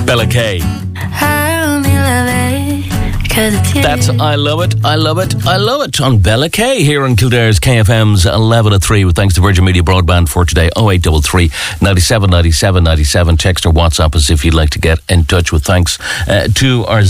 Bella Kay. I only love it 'cause it's you. That's I Love It, I Love It, I Love It on Bella Kay here on Kildare's KFM's 11 at 3 with thanks to Virgin Media Broadband for today. 0833 97 97 97. Text or WhatsApp us if you'd like to get in touch with thanks to our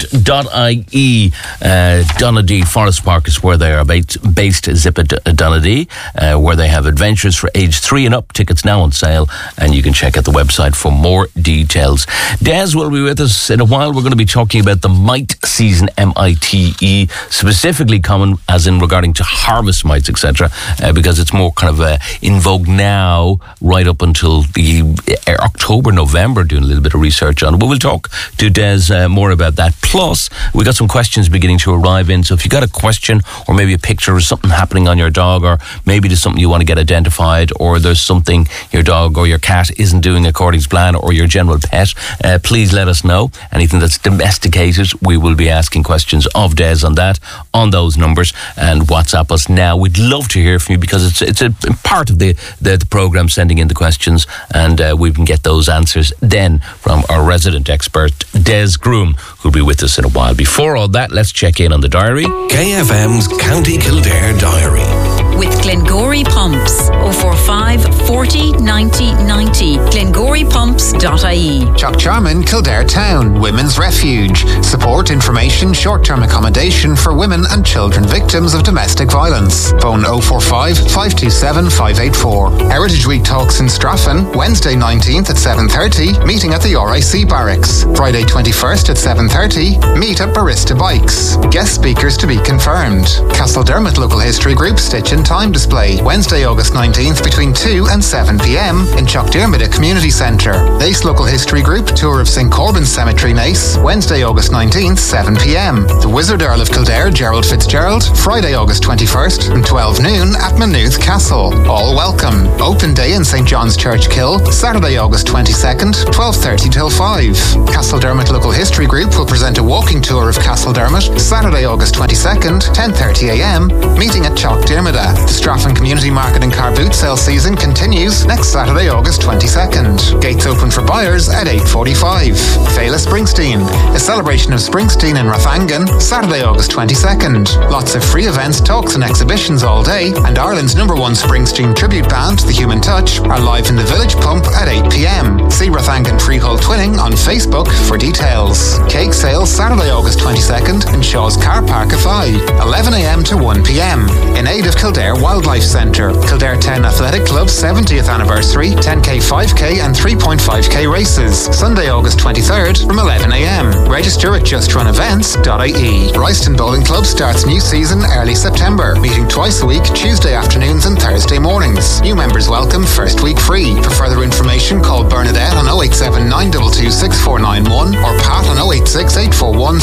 Zippit.ie. Donadee Forest Park is where they are based. Zippit Donadee, where they have adventures for age 3 and up. Tickets now on sale, and you can check out the website for more details. Des will be with us in a while. We're going to be talking about the mite season, MITE, specifically common as in regarding to harvest mites, etc., because it's more kind of in vogue now, right up until the October, November, doing a little bit of research on it. But we'll talk to Des more about that. Plus, we got some questions beginning to arrive in, so if you got a question or maybe a picture of something happening on your dog, or maybe there's something you want to get identified, or there's something your dog or your cat isn't doing according to plan, or your general pet, please let us know. Anything that's domesticated, we will be asking questions of Des on that, on those numbers, and WhatsApp us now. We'd love to hear from you because it's a part of the programme, sending in the questions, and we can get those answers then from our resident expert, Des Groom, who'll be with us in a while. Before all that, let's check in on the diary. KFM's County Kildare Diary. With Glengory Pumps. 045 40 90 90. GlengoryPumps.ie. Chuckcharman, Kildare Town, Women's Refuge. Support, information, short-term accommodation for women and children victims of domestic violence. Phone 045 527 584. Heritage Week talks in Straffan, Wednesday 19th at 7:30, meeting at the RIC Barracks. Friday 21st at 7:30, meet at Barista Bikes. Guest speakers to be confirmed. Castledermot Local History Group Stitch in Time display, Wednesday August 19th between 2 and 7 p.m. in Chuckdermot Community Centre. Nace Local History Group tour of St Corbin's Cemetery, Nace, Wednesday August 19th 7 p.m. The Wizard Earl of Kildare Gerald Fitzgerald, Friday August 21st from 12 noon at Maynooth Castle. All welcome. Open day in St John's Church Kill, Saturday August 22nd 12:30 till 5. Castledermot Local History Group will present a walking tour of Castledermot, Saturday August 22nd 10:30 a.m. meeting at Chuckdermot. The Straffan Community Market and Car Boot Sale season continues next Saturday, August 22nd. Gates open for buyers at 8:45. Fela Springsteen, a celebration of Springsteen in Rathangan, Saturday, August 22nd. Lots of free events, talks and exhibitions all day, and Ireland's #1 Springsteen tribute band, The Human Touch, are live in the Village Pump at 8 p.m. See Rathangan Freehold Twinning on Facebook for details. Cake sales Saturday, August 22nd in Shaw's Car Park at 11 a.m. to 1 p.m. in aid of Kildare Wildlife Centre. Kildare Town Athletic Club's 70th anniversary, 10k, 5k and 3.5k races. Sunday, August 23rd from 11 a.m. Register at justrunevents.ie. Royston Bowling Club starts new season early September, meeting twice a week, Tuesday afternoons and Thursday mornings. New members welcome, first week free. For further information, call Bernadette on 087 922 6491 or Pat on 086 841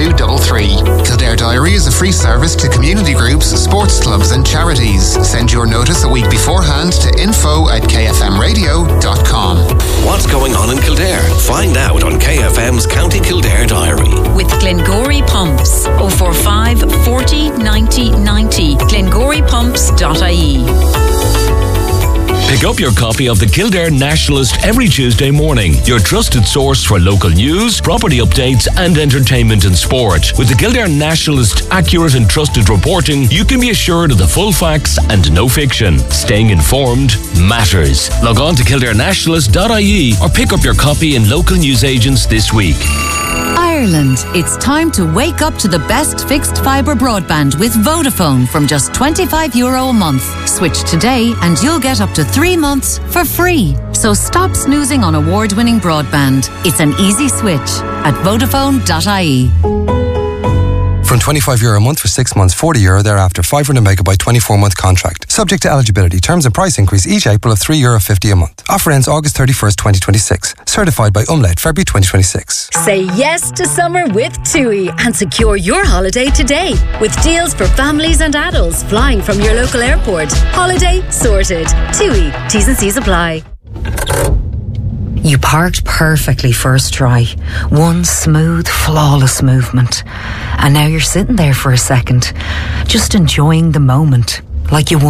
7233. Kildare Diary is a free service to community groups, sports clubs and charities. Send your notice a week beforehand to info@kfmradio.com. What's going on in Kildare? Find out on KFM's County Kildare Diary. With Glengory Pumps. 045 40 90 90. GlengoryPumps.ie. Pick up your copy of the Kildare Nationalist every Tuesday morning, your trusted source for local news, property updates and entertainment and sport. With the Kildare Nationalist accurate and trusted reporting, you can be assured of the full facts and no fiction. Staying informed matters. Log on to kildarenationalist.ie or pick up your copy in local newsagents this week. Ireland, it's time to wake up to the best fixed fibre broadband with Vodafone from just €25 a month. Switch today and you'll get up to 3 months for free. So stop snoozing on award-winning broadband. It's an easy switch at Vodafone.ie. From €25 a month for 6 months, €40 thereafter, 500 megabyte 24-month contract. Subject to eligibility. Terms and price increase each April of €3.50 a month. Offer ends August 31st, 2026. Certified by Umlaut, February 2026. Say yes to summer with TUI and secure your holiday today with deals for families and adults flying from your local airport. Holiday sorted. TUI. T's and C's apply. You parked perfectly first try. One smooth, flawless movement. And now you're sitting there for a second, just enjoying the moment, like you